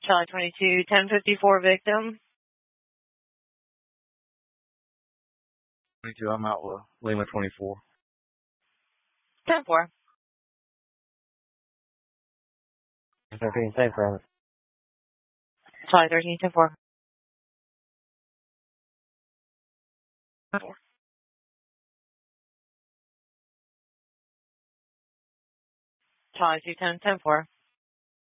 Charlie 22, 1054 victim. 22, I'm out with Lima 24. 10-4. 13, same for Charlie 13, 10-4. 4. Charlie 210, 10-4.